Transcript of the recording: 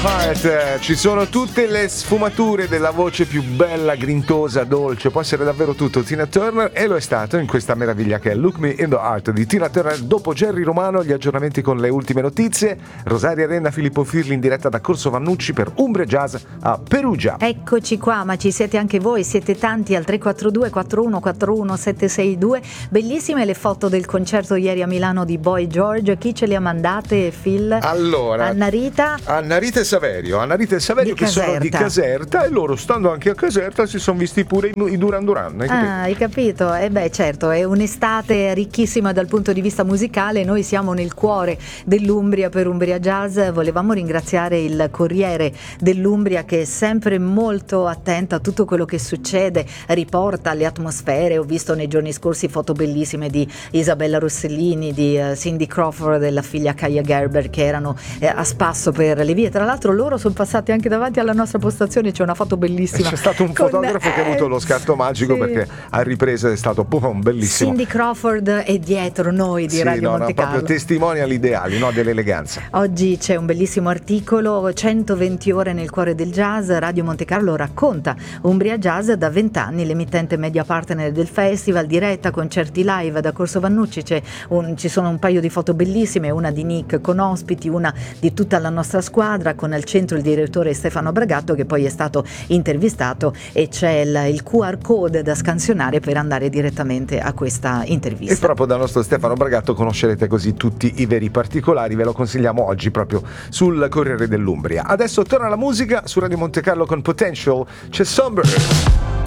Ci sono tutte le sfumature della voce più bella, grintosa, dolce, può essere davvero tutto Tina Turner, e lo è stato in questa meraviglia che è Look Me in the Heart di Tina Turner. Dopo Jerry Romano, gli aggiornamenti con le ultime notizie, Rosaria Renna, Filippo Firli in diretta da Corso Vannucci per Umbria Jazz a Perugia. Eccoci qua, ma ci siete anche voi, siete tanti al 342 4141 762. Bellissime le foto del concerto ieri a Milano di Boy George. Chi ce le ha mandate, Phil? Allora, Anna Rita e Saverio che sono di Caserta, e loro, stando anche a Caserta, si sono visti pure i Duran Duran. Hai capito? Certo, è un'estate ricchissima dal punto di vista musicale. Noi siamo nel cuore dell'Umbria per Umbria Jazz. Volevamo ringraziare il Corriere dell'Umbria, che è sempre molto attento a tutto quello che succede, riporta le atmosfere. Ho visto nei giorni scorsi foto bellissime di Isabella Rossellini, di Cindy Crawford e la figlia Kaya Gerber, che erano a spasso per le vie. Tra l'altro loro sono passati anche davanti alla nostra postazione, c'è una foto bellissima. C'è stato un fotografo che ha avuto lo scatto magico, sì, perché a ripresa è stato bellissimo. Cindy Crawford è dietro noi di Radio Monte Carlo. Proprio testimonial ideali, dell'eleganza. Oggi c'è un bellissimo articolo, 120 ore nel cuore del jazz. Radio Monte Carlo racconta Umbria Jazz da 20 anni, l'emittente media partner del festival, diretta, concerti live da Corso Vannucci. Ci sono un paio di foto bellissime, una di Nick con ospiti, una di tutta la nostra squadra, con al centro il direttore Stefano Bragatto, che poi è stato intervistato, e c'è il QR code da scansionare per andare direttamente a questa intervista. E proprio dal nostro Stefano Bragatto conoscerete così tutti i veri particolari. Ve lo consigliamo oggi proprio sul Corriere dell'Umbria. Adesso torna la musica su Radio Monte Carlo con Potential, c'è Somber.